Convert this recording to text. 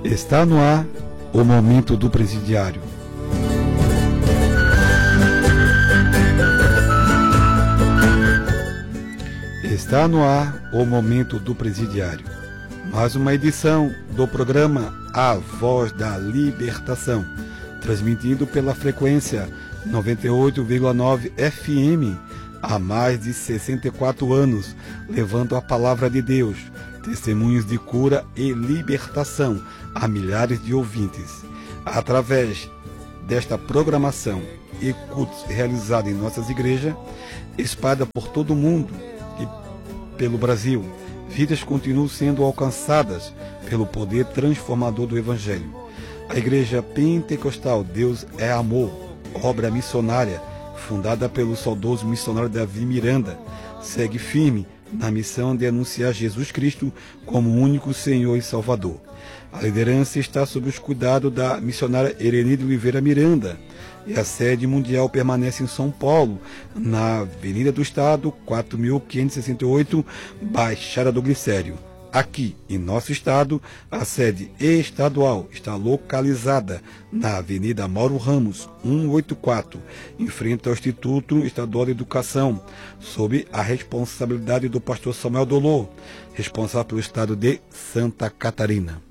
Está no ar o Momento do Presidiário. Está no ar o Momento do Presidiário. Mais uma edição do programa A Voz da Libertação, transmitido pela frequência 98,9 FM há mais de 64 anos, levando a palavra de Deus, testemunhos de cura e libertação a milhares de ouvintes. Através desta programação e cultos realizados em nossas igrejas, espalhada por todo o mundo e pelo Brasil, vidas continuam sendo alcançadas pelo poder transformador do Evangelho. A Igreja Pentecostal Deus é Amor, obra missionária, fundada pelo saudoso missionário Davi Miranda, segue firme na missão de anunciar Jesus Cristo como o único Senhor e Salvador. A liderança está sob os cuidados da missionária Herenide Oliveira Miranda e a sede mundial permanece em São Paulo, na Avenida do Estado, 4.568, Baixada do Glicério. Aqui, em nosso estado, a sede estadual está localizada na Avenida Mauro Ramos, 184, em frente ao Instituto Estadual de Educação, sob a responsabilidade do pastor Samuel Dolor, responsável pelo estado de Santa Catarina.